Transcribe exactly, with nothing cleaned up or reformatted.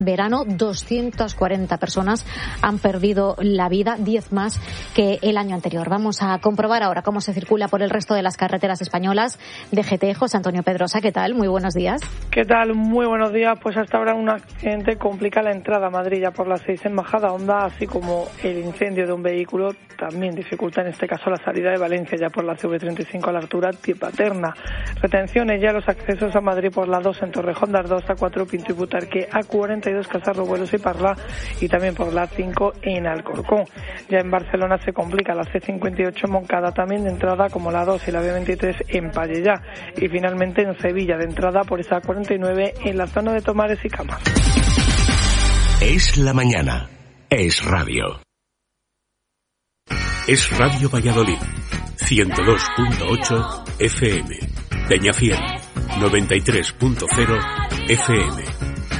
verano, doscientas cuarenta personas han perdido la vida, diez más que el año anterior. Vamos a comprobar ahora cómo se circula por el resto de las carreteras españolas. D G T, José Antonio Pedrosa, ¿qué tal? Muy buenos días. ¿Qué tal? Muy buenos días. Pues hasta ahora un accidente complica la entrada a Madrid ya por las seis en Majada Honda, así como el incendio de un vehículo también dificulta en este caso la salida de Valencia ya por la C V treinta y cinco a la altura de Paterna. Retenciones ya los accesos a Madrid por la dos en Torrejón de Ardoz, A cuatro Pinto y Butarque, A cuarenta y dos Casarrobuelos y Parla, y también por la cinco en Alcorcón. Ya en Barcelona se complica la C cincuenta y ocho en Moncada, también de entrada como la dos y la B veintitrés en Pallellá, y finalmente en Sevilla de entrada por esa A cuarenta y nueve en la zona de Tomares y Camas. Es la mañana. Es radio. Es Radio Valladolid. ciento dos punto ocho F M. Peñafiel. noventa y tres punto cero F M.